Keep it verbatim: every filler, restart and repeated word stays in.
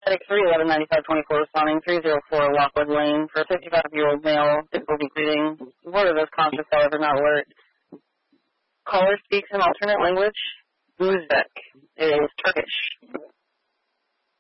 Take three eleven ninety-five twenty-four responding three oh four Lockwood Lane for a fifty-five-year-old male, difficulty breathing, word of those conscious, however, not alert. Caller speaks an alternate language, Uzbek. It is Turkish.